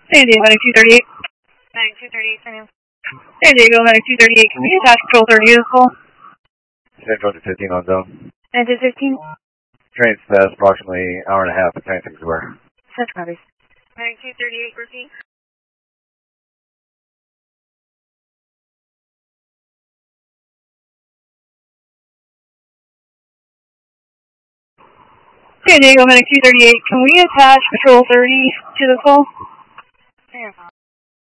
San Diego, Medic 238. Medic 238, San Diego. San Diego, Medic 238. Can we attach Patrol 30 to the call? San Georgia 15 on zone. And 15? Train's fast, approximately hour and a half, but train things were. Such copies. Medic 238, repeat. San Diego, Medic 238. Can we attach Patrol 30 to the call? San Diego.